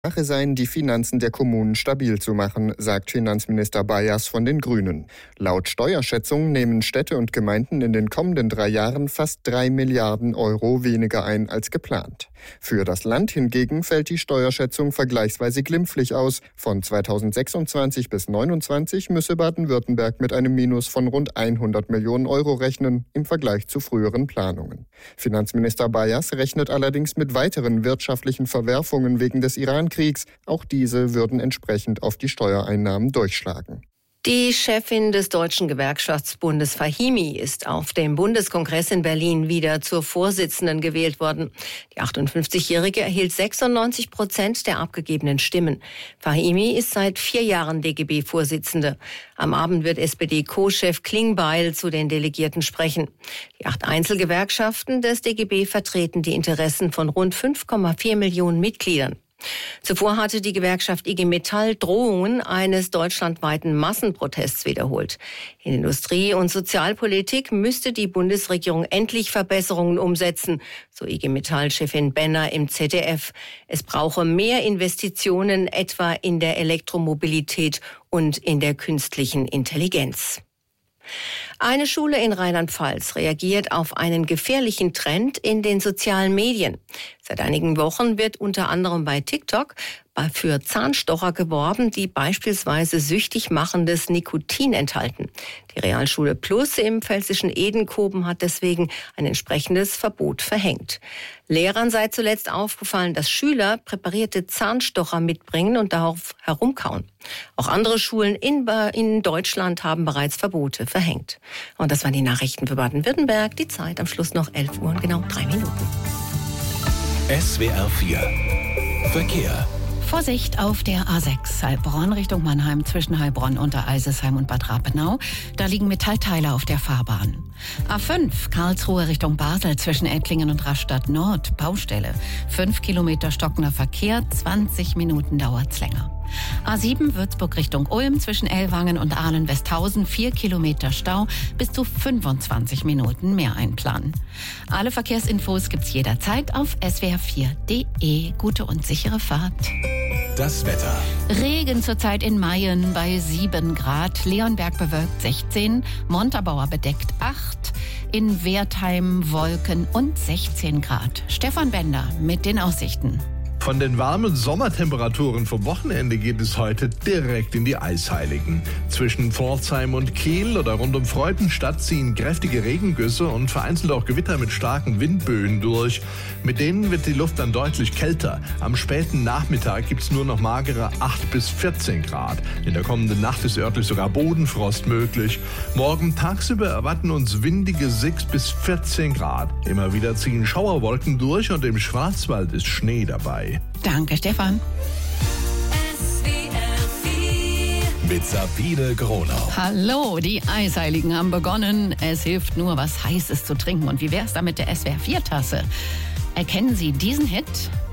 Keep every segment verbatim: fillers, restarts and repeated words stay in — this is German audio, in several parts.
Sache sein, die Finanzen der Kommunen stabil zu machen, sagt Finanzminister Bayers von den Grünen. Laut Steuerschätzung nehmen Städte und Gemeinden in den kommenden drei Jahren fast drei Milliarden Euro weniger ein als geplant. Für das Land hingegen fällt die Steuerschätzung vergleichsweise glimpflich aus. Von zweitausendsechsundzwanzig bis neunundzwanzig müsse Baden-Württemberg mit einem Minus von rund hundert Millionen Euro rechnen, im Vergleich zu früheren Planungen. Finanzminister Bayers rechnet allerdings mit weiteren wirtschaftlichen Verwerfungen wegen des Iran-Kriegs. Auch diese würden entsprechend auf die Steuereinnahmen durchschlagen. Die Chefin des Deutschen Gewerkschaftsbundes Fahimi ist auf dem Bundeskongress in Berlin wieder zur Vorsitzenden gewählt worden. Die achtundfünfzigjährige erhielt sechsundneunzig Prozent der abgegebenen Stimmen. Fahimi ist seit vier Jahren D G B-Vorsitzende. Am Abend wird S P D-Co-Chef Klingbeil zu den Delegierten sprechen. Die acht Einzelgewerkschaften des D G B vertreten die Interessen von rund fünf Komma vier Millionen Mitgliedern. Zuvor hatte die Gewerkschaft I G Metall Drohungen eines deutschlandweiten Massenprotests wiederholt. In Industrie- und Sozialpolitik müsste die Bundesregierung endlich Verbesserungen umsetzen, so I G Metall-Chefin Benner im Z D F. Es brauche mehr Investitionen, etwa in der Elektromobilität und in der künstlichen Intelligenz. Eine Schule in Rheinland-Pfalz reagiert auf einen gefährlichen Trend in den sozialen Medien. Seit einigen Wochen wird unter anderem bei TikTok für Zahnstocher geworben, die beispielsweise süchtig machendes Nikotin enthalten. Die Realschule Plus im pfälzischen Edenkoben hat deswegen ein entsprechendes Verbot verhängt. Lehrern sei zuletzt aufgefallen, dass Schüler präparierte Zahnstocher mitbringen und darauf herumkauen. Auch andere Schulen in, in Deutschland haben bereits Verbote verhängt. Und das waren die Nachrichten für Baden-Württemberg. Die Zeit am Schluss noch elf Uhr und genau drei Minuten. S W R vier Verkehr. Vorsicht auf der A sechs Heilbronn Richtung Mannheim zwischen Heilbronn, Untereisesheim und Bad Rapenau. Da liegen Metallteile auf der Fahrbahn. A fünf Karlsruhe Richtung Basel zwischen Ettlingen und Rastatt Nord. Baustelle. Fünf Kilometer stockender Verkehr, zwanzig Minuten dauert's länger. A sieben Würzburg Richtung Ulm zwischen Ellwangen und Ahlen-Westhausen. Vier Kilometer Stau, bis zu fünfundzwanzig Minuten mehr einplanen. Alle Verkehrsinfos gibt's jederzeit auf S W R vier Punkt de. Gute und sichere Fahrt. Das Wetter. Regen zurzeit in Mayen bei sieben Grad, Leonberg bewölkt sechzehn, Montabaur bedeckt acht, in Wertheim Wolken und sechzehn Grad. Stefan Bender mit den Aussichten. Von den warmen Sommertemperaturen vom Wochenende geht es heute direkt in die Eisheiligen. Zwischen Pforzheim und Kiel oder rund um Freudenstadt ziehen kräftige Regengüsse und vereinzelt auch Gewitter mit starken Windböen durch. Mit denen wird die Luft dann deutlich kälter. Am späten Nachmittag gibt es nur noch magere acht bis vierzehn Grad. In der kommenden Nacht ist örtlich sogar Bodenfrost möglich. Morgen tagsüber erwarten uns windige sechs bis vierzehn Grad. Immer wieder ziehen Schauerwolken durch und im Schwarzwald ist Schnee dabei. Danke, Stefan. Mit Sabine Gronau. Hallo, die Eisheiligen haben begonnen. Es hilft nur, was Heißes zu trinken. Und wie wär's da mit der S W R vier Tasse? Erkennen Sie diesen Hit?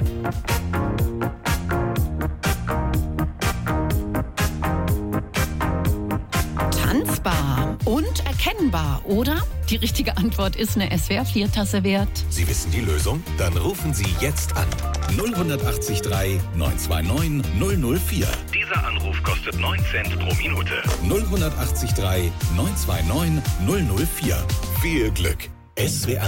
Tanzbar und erkennbar, oder? Die richtige Antwort ist eine S W R vier Tasse wert. Sie wissen die Lösung? Dann rufen Sie jetzt an. null acht drei neun zwei neun null null vier. Dieser Anruf kostet neun Cent pro Minute. null acht drei neun zwei neun null null vier. Viel Glück. S W R